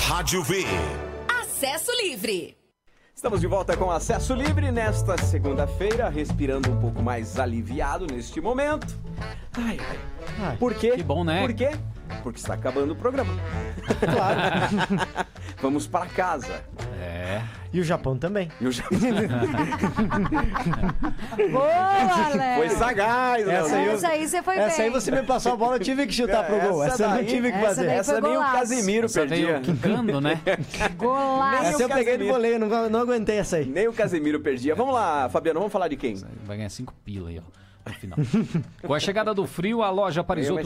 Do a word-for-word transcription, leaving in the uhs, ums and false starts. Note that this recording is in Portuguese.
Rádio V. Acesso Livre. Estamos de volta com Acesso Livre nesta segunda-feira, respirando um pouco mais aliviado neste momento. Ai, ai. Ai, Por quê? que bom, né? Por quê? Porque está acabando o programa. Claro. Vamos para casa. É. E o Japão também. E o Japão. Boa, Alex. Foi sagaz, né? Essa aí, eu- Essa aí você foi Essa bem. aí você me passou a bola, eu tive que chutar pro gol. Essa eu não daí- tive que essa fazer. daí Essa foi nem o golaço. Casimiro Essa veio perdia. quicando, né? Golaço. Essa eu peguei do Casimiro. voleio, não, não aguentei essa aí. Nem o Casemiro perdia. Vamos lá, Fabiano, vamos falar de quem? Vai ganhar cinco pila aí, ó. No final. Com a chegada do frio, a loja Parisoto